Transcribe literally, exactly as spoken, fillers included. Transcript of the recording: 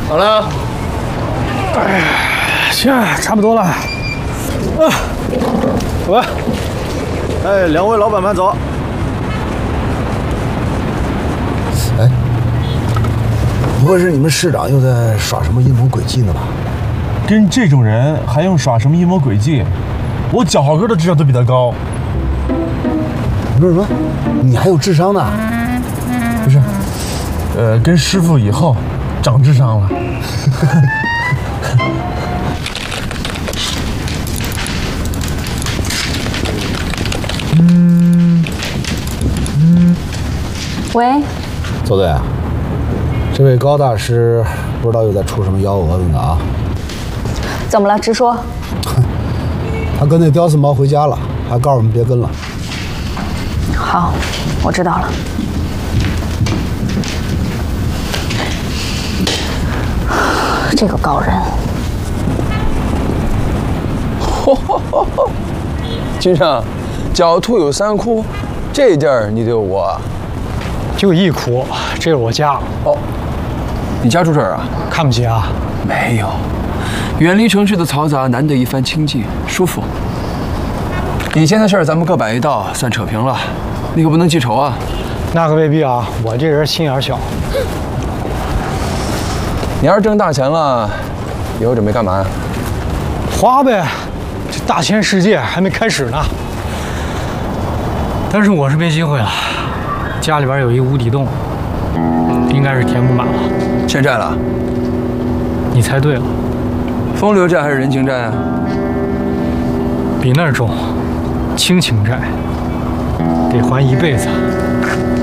好了。 哎呀，行，差不多了。啊，走吧。 哎，两位老板慢走。 哎，不会是你们市长又在耍什么阴谋诡计呢吧？ 跟这种人还用耍什么阴谋诡计？我脚好哥的智商都比他高。 你说什么？你还有智商呢？ 不是，呃，跟师傅以后长智商了。 嗯嗯，喂， 左队，这位高大师不知道又在出什么幺蛾子呢啊？ 怎么了？直说。 他跟那屌丝猫回家了，还告诉我们别跟了。 好，我知道了。这个高人。 金生，狡兔有三窟，这地儿你得有过啊？ 就一窟，这是我家。 哦，你家住这儿啊？ 看不起啊？ 没有，远离城市的嘈杂，难得一番清静，舒服。以前的事儿咱们各摆一道，算扯平了，你可不能记仇啊。 那可未必啊，我这人心眼小。 你要是挣大钱了，以后准备干嘛呀？ 花呗，这大千世界还没开始呢。但是我是没机会了，家里边有一无底洞，应该是填不满了。 欠债了？ 你猜对了。 风流债还是人情债啊？ 比那儿重，亲情债，得还一辈子。